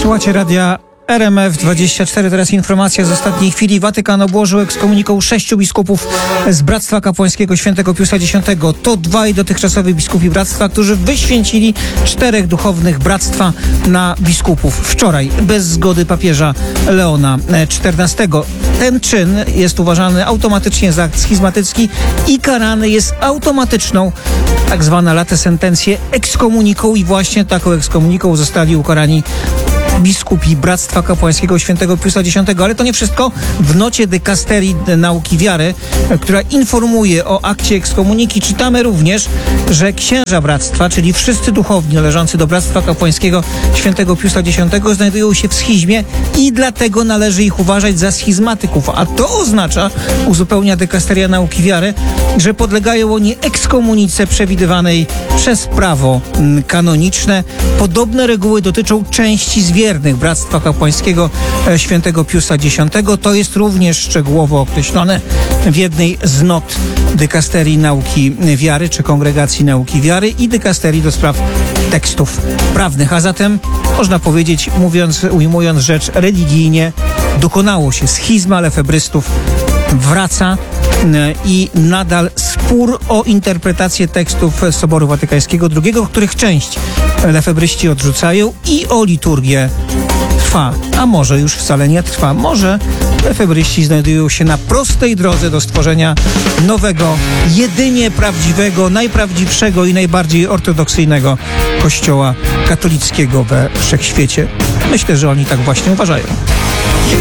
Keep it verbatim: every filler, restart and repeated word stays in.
Słuchacie radia R M F dwadzieścia cztery. Teraz informacja z ostatniej chwili. Watykan obłożył ekskomuniką sześciu biskupów z Bractwa Kapłańskiego Świętego Piusa X. To dwaj dotychczasowi biskupi Bractwa, którzy wyświęcili czterech duchownych Bractwa na biskupów wczoraj, bez zgody papieża Leona czternastego. Ten czyn jest uważany automatycznie za akt schizmatycki i karany jest automatyczną tak zwana late sentencję ekskomuniką i właśnie taką ekskomuniką zostali ukarani biskupi Bractwa Kapłańskiego Świętego Piusa X. Ale to nie wszystko. W nocie dykasterii nauki wiary, która informuje o akcie ekskomuniki, czytamy również, że księża Bractwa, czyli wszyscy duchowni należący do Bractwa Kapłańskiego Świętego Piusa X, znajdują się w schizmie i dlatego należy ich uważać za schizmatyków. A to oznacza, uzupełnia dykasteria nauki wiary, że podlegają oni ekskomunice przewidywanej przez prawo kanoniczne. Podobne reguły dotyczą części z wiernych Bractwa Kapłańskiego Świętego Piusa X. To jest również szczegółowo określone w jednej z not dykasterii nauki wiary, czy kongregacji nauki wiary i dykasterii do spraw tekstów prawnych. A zatem można powiedzieć, mówiąc, ujmując rzecz religijnie, dokonało się schizma lefebrystów, wraca i nadal spór o interpretację tekstów Soboru Watykańskiego drugiego, których część lefebryści odrzucają, i o liturgię trwa. A może już wcale nie trwa. Może lefebryści znajdują się na prostej drodze do stworzenia nowego, jedynie prawdziwego, najprawdziwszego i najbardziej ortodoksyjnego kościoła katolickiego we wszechświecie. Myślę, że oni tak właśnie uważają.